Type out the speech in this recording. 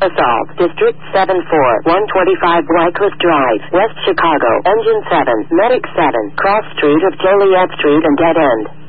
Assault, District 7-4, 125 Wycliffe Drive, West Chicago, Engine 7, Medic 7, Cross Street of Joliet Street and Dead End.